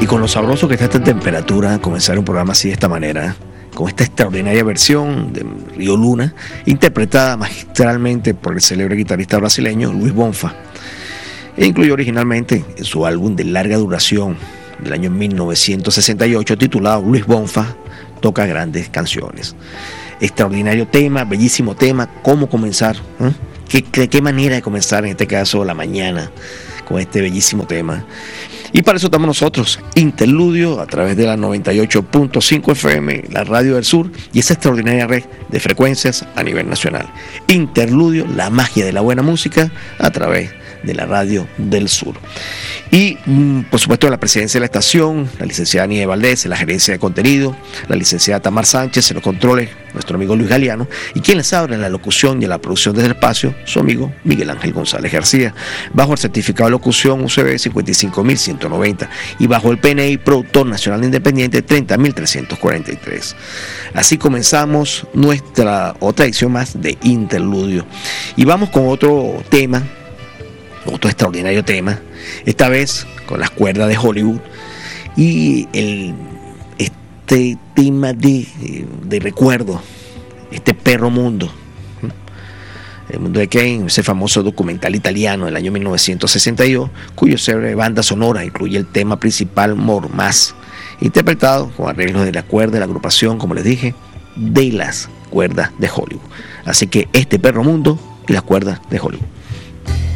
con lo sabroso que está esta temperatura, comenzar un programa así de esta manera, con esta extraordinaria versión de Río Luna, interpretada magistralmente por el célebre guitarrista brasileño Luis Bonfa, e incluyó originalmente en su álbum de larga duración del año 1968 titulado Luis Bonfa toca grandes canciones. Extraordinario tema, bellísimo tema. ¿Cómo comenzar? ¿Qué manera de comenzar, en este caso, la mañana con este bellísimo tema? Y para eso estamos nosotros, Interludio, a través de la 98.5 FM, la Radio del Sur, y esa extraordinaria red de frecuencias a nivel nacional. Interludio, la magia de la buena música, a través de la Radio del Sur. Y por supuesto en la presidencia de la estación, la licenciada Nieves Valdés, en la gerencia de contenido, la licenciada Tamar Sánchez, en los controles, nuestro amigo Luis Galeano, y quien les habla en la locución y en la producción desde el espacio, su amigo Miguel Ángel González García, bajo el certificado de locución UCB 55190 y bajo el PNI Productor Nacional Independiente 30343. Así comenzamos nuestra otra edición más de Interludio. Y vamos con otro tema, otro extraordinario tema, esta vez con las cuerdas de Hollywood, y este tema de recuerdo, este perro mundo, el mundo de Kane, ese famoso documental italiano del año 1962, cuyo célebre banda sonora incluye el tema principal More Más, interpretado con arreglos de la cuerda de la agrupación, como les dije, de las cuerdas de Hollywood. Así que este perro mundo y las cuerdas de Hollywood.